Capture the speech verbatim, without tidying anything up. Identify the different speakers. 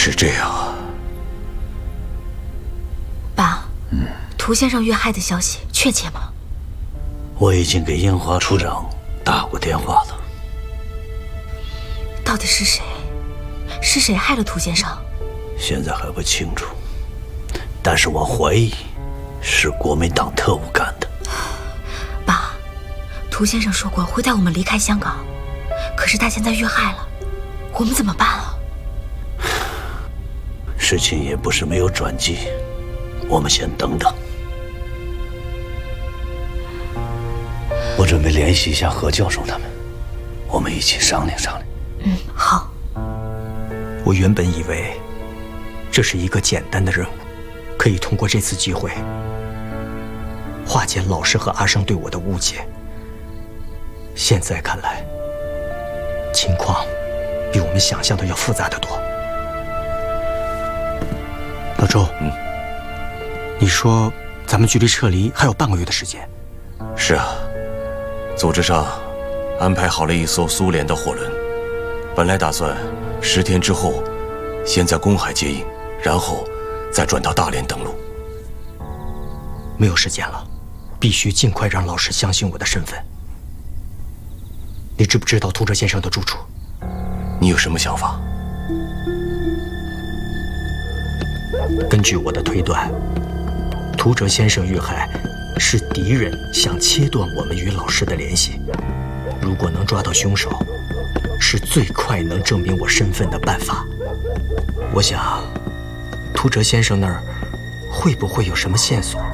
Speaker 1: 是这样啊。
Speaker 2: 爸，嗯，涂先生遇害的消息确切吗？
Speaker 3: 我已经给樱花处长打过电话了。
Speaker 2: 到底是谁？是谁害了涂先生？
Speaker 3: 现在还不清楚，但是我怀疑是国民党特务干的。
Speaker 2: 爸，涂先生说过会带我们离开香港，可是他现在遇害了，我们怎么办啊？
Speaker 3: 事情也不是没有转机，我们先等等。我准备联系一下何教授他们，我们一起商量商量。
Speaker 2: 嗯，好。
Speaker 4: 我原本以为这是一个简单的任务，可以通过这次机会化解老师和阿生对我的误解。现在看来，情况比我们想象的要复杂得多。老周，嗯，你说咱们距离撤离还有半个月的时间。
Speaker 1: 是啊，组织上安排好了一艘苏联的货轮，本来打算十天之后先在公海接应，然后再转到大连登陆。
Speaker 4: 没有时间了，必须尽快让老师相信我的身份。你知不知道涂哲先生的住处？
Speaker 1: 你有什么想法？
Speaker 4: 根据我的推断，涂哲先生遇害是敌人想切断我们与老师的联系。如果能抓到凶手，是最快能证明我身份的办法。我想，涂哲先生那儿会不会有什么线索？